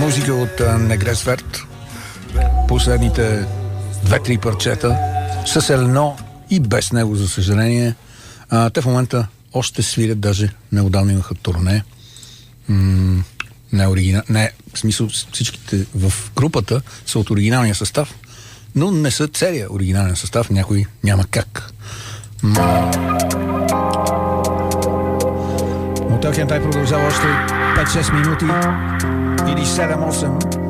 музика от Негресверт. Последните 2-3 парчета с едно и без него, за съжаление. Те в момента още свирят, даже неотдавна имаха турне. Не, в смисъл всичките в групата са от оригиналния състав, но не са целият оригинален състав, някой няма как. Мотелхен тай продължава още 5-6 минути или 7-8.